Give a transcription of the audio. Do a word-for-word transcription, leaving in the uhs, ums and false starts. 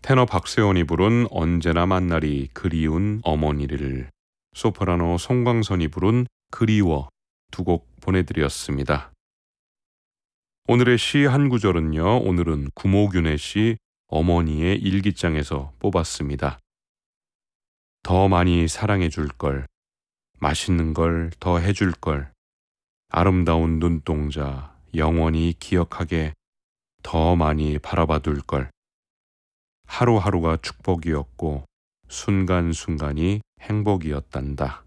테너 박세원이 부른 언제나 만나리 그리운 어머니를, 소프라노 송광선이 부른 그리워 두 곡 보내드렸습니다. 오늘의 시 한 구절은요, 오늘은 구모균의 시 어머니의 일기장에서 뽑았습니다. 더 많이 사랑해 줄 걸, 맛있는 걸 더 해줄 걸, 아름다운 눈동자 영원히 기억하게 더 많이 바라봐 둘 걸. 하루하루가 축복이었고 순간순간이 행복이었단다.